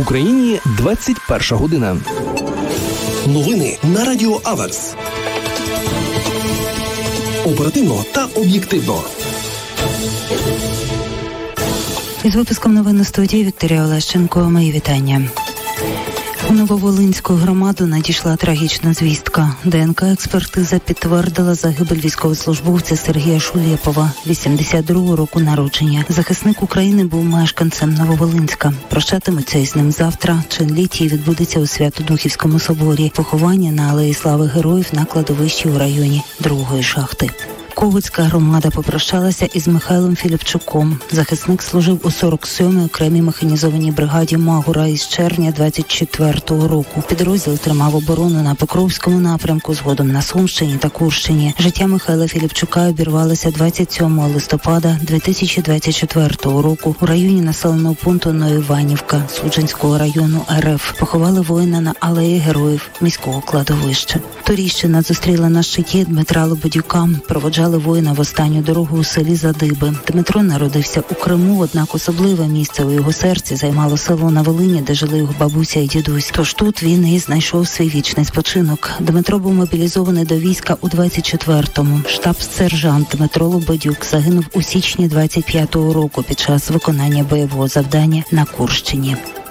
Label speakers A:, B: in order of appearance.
A: Україні 21 година.
B: Новини на Радіо Аверс. Оперативно та об'єктивно.
C: Із випуском новин у студії Вікторія Олещенко. Мої вітання. У Нововолинську громаду надійшла трагічна звістка. ДНК-експертиза підтвердила загибель військовослужбовця Сергія Шулєпова, 82-го року народження. Захисник України був мешканцем Нововолинська. Прощатимуться із ним завтра. Чин літії відбудеться у Свято-Духівському соборі. Поховання на Алеї Слави Героїв на кладовищі у районі 2-ї шахти. Ковицька громада попрощалася із Михайлом Філіпчуком. Захисник служив у 47-й окремій механізованій бригаді Магура із червня 24-го року. Підрозділ тримав оборону на Покровському напрямку, згодом на Сумщині та Курщині. Життя Михайла Філіпчука обірвалося 27 листопада 2024 року у районі населеного пункту Ноїванівка Судженського району РФ. Поховали воїна на Алеї Героїв міського кладовища. Торіщина зустріла на щиті Дмитра Лободюка. Проводжали воїна в останню дорогу у селі Задиби. Дмитро народився у Криму, однак особливе місце у його серці займало село на Волині, де жили його бабуся і дідусь. Тож тут він і знайшов свій вічний спочинок. Дмитро був мобілізований до війська у 24-му. Штаб-сержант Дмитро Лободюк загинув у січні 25-го року під час виконання бойового завдання на Курщині.